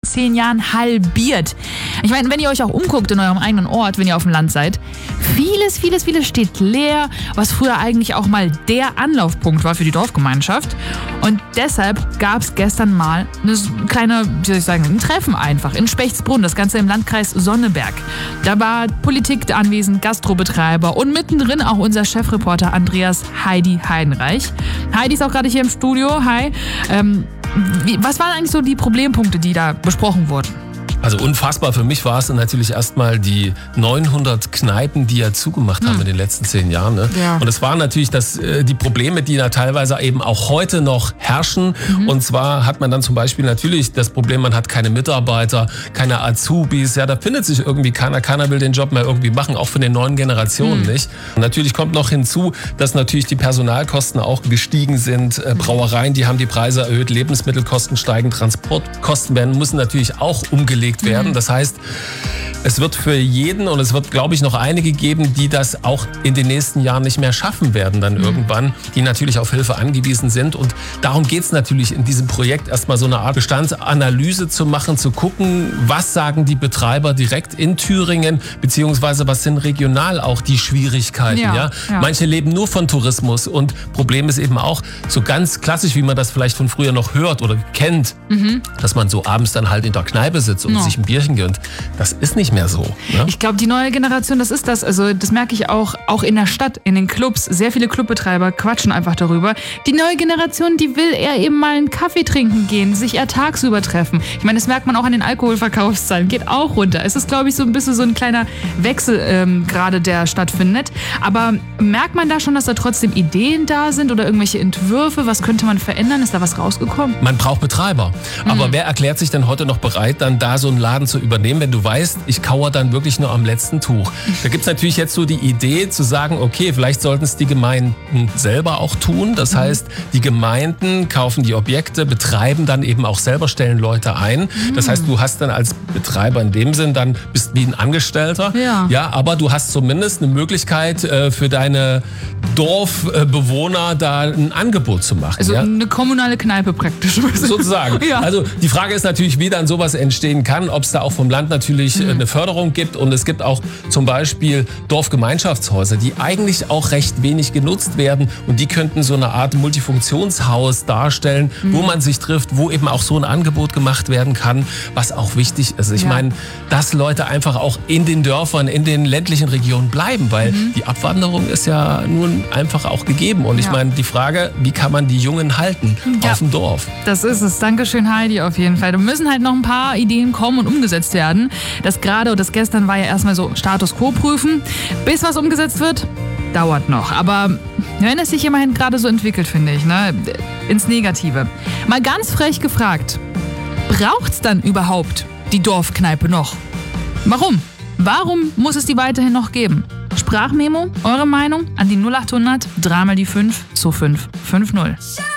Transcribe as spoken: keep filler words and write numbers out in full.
zehn Jahren halbiert. Ich meine, wenn ihr euch auch umguckt in eurem eigenen Ort, wenn ihr auf dem Land seid, vieles, vieles, vieles steht leer, was früher eigentlich auch mal der Anlaufpunkt war für die Dorfgemeinschaft. Und deshalb gab es gestern mal eine kleine, wie soll ich sagen, ein Treffen einfach in Spechtsbrunn, das Ganze im Landkreis Sonneberg. Da war Politik anwesend, Gastrobetreiber und mittendrin auch unser Chefreporter Andreas Heidi Heidenreich. Heidi ist auch gerade hier im Studio. Hi. Ähm, wie, was waren eigentlich so die Problempunkte, die da besprochen wurden? Also unfassbar für mich war es natürlich erstmal die neunhundert Kneipen, die ja zugemacht haben hm. in den letzten zehn Jahren. Ne? Ja. Und es waren natürlich das, die Probleme, die da teilweise eben auch heute noch herrschen. Mhm. Und zwar hat man dann zum Beispiel natürlich das Problem, man hat keine Mitarbeiter, keine Azubis. Ja, da findet sich irgendwie keiner. Keiner will den Job mehr irgendwie machen, auch von den neuen Generationen hm. nicht. Und natürlich kommt noch hinzu, dass natürlich die Personalkosten auch gestiegen sind. Brauereien, die haben die Preise erhöht, Lebensmittelkosten steigen, Transportkosten werden, müssen natürlich auch umgelegt werden. Das heißt, es wird für jeden und es wird, glaube ich, noch einige geben, die das auch in den nächsten Jahren nicht mehr schaffen werden dann mhm. irgendwann, die natürlich auf Hilfe angewiesen sind. Und darum geht es natürlich in diesem Projekt, erstmal so eine Art Bestandsanalyse zu machen, zu gucken, was sagen die Betreiber direkt in Thüringen, beziehungsweise was sind regional auch die Schwierigkeiten. Ja, ja? Ja. Manche leben nur von Tourismus und Problem ist eben auch, so ganz klassisch, wie man das vielleicht von früher noch hört oder kennt, mhm. dass man so abends dann halt in der Kneipe sitzt und sich ein Bierchen gönnt. Das ist nicht mehr so. Ne? Ich glaube, die neue Generation, das ist das. Also das merke ich auch, auch in der Stadt, in den Clubs. Sehr viele Clubbetreiber quatschen einfach darüber. Die neue Generation, die will eher eben mal einen Kaffee trinken gehen, sich eher tagsüber treffen. Ich meine, das merkt man auch an den Alkoholverkaufszahlen. Geht auch runter. Es ist, glaube ich, so ein bisschen so ein kleiner Wechsel ähm, gerade, der stattfindet. Aber merkt man da schon, dass da trotzdem Ideen da sind oder irgendwelche Entwürfe? Was könnte man verändern? Ist da was rausgekommen? Man braucht Betreiber. Aber mhm. wer erklärt sich denn heute noch bereit, dann da so einen Laden zu übernehmen, wenn du weißt, ich kauere dann wirklich nur am letzten Tuch. Da gibt es natürlich jetzt so die Idee zu sagen, okay, vielleicht sollten es die Gemeinden selber auch tun. Das heißt, die Gemeinden kaufen die Objekte, betreiben dann eben auch selber, stellen Leute ein. Das heißt, du hast dann als Betreiber in dem Sinn, dann bist wie ein Angestellter. Ja. Ja, aber du hast zumindest eine Möglichkeit äh, für deine Dorfbewohner da ein Angebot zu machen. Also ja? eine kommunale Kneipe praktisch. Sozusagen. Ja. Also die Frage ist natürlich, wie dann sowas entstehen kann, ob es da auch vom Land natürlich mhm. eine Förderung gibt. Und es gibt auch zum Beispiel Dorfgemeinschaftshäuser, die eigentlich auch recht wenig genutzt werden. Und die könnten so eine Art Multifunktionshaus darstellen, mhm. wo man sich trifft, wo eben auch so ein Angebot gemacht werden kann, was auch wichtig ist. Ich ja. meine, dass Leute einfach auch in den Dörfern, in den ländlichen Regionen bleiben, weil mhm. die Abwanderung ist ja nun einfach auch gegeben. Und ich ja. meine, die Frage, wie kann man die Jungen halten ja. auf dem Dorf? Das ist es. Dankeschön, Heidi, auf jeden Fall. Da müssen halt noch ein paar Ideen kommen und umgesetzt werden. Das gerade und das gestern war ja erstmal so Status Quo prüfen. Bis was umgesetzt wird, dauert noch. Aber wenn es sich immerhin gerade so entwickelt, finde ich, ne, ins Negative. Mal ganz frech gefragt, braucht's dann überhaupt die Dorfkneipe noch? Warum? Warum muss es die weiterhin noch geben? Sprachmemo, eure Meinung an die null acht hundert drei mal die fünf zwei fünf fünf null.